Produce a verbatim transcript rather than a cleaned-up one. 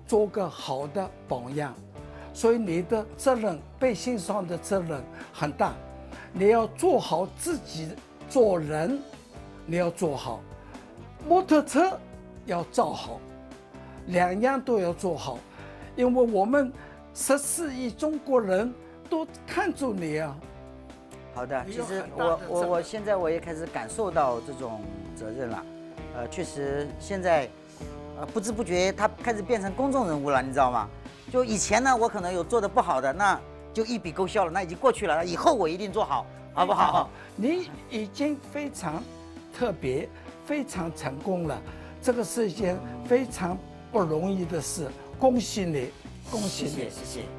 做个好的榜样。所以你的责任，百姓上的责任很大，你要做好自己做人，你要做好，摩托车要造好，两样都要做好，因为我们十四亿中国人都看住你啊。 好的，其实我我我现在我也开始感受到这种责任了，呃，确实现在，呃，不知不觉他开始变成公众人物了，你知道吗？就以前呢，我可能有做的不好的，那就一笔勾销了，那已经过去了，以后我一定做好，好不好？ 你已经非常特别，非常成功了，这个是一件非常不容易的事，恭喜你，恭喜你， 谢谢谢谢。